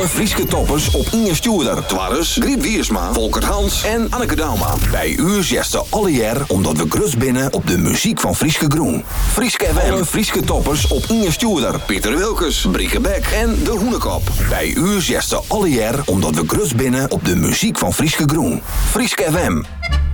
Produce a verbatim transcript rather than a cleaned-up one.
Alle Frieske toppers op Inge Stuurder. Twarres, Griet Wiersma, Volker Hans en Anneke Dauma. Bij u zesten alle jaar omdat we grus binnen op de muziek van Frieske Groen. Frieske F M. Alle Frieske toppers op Inge Stuurder. Pieter Wilkes, Brieke Beck en De Hoenekop. Bij u zesten alle jaar omdat we grus binnen op de muziek van Frieske Groen. Frieske F M.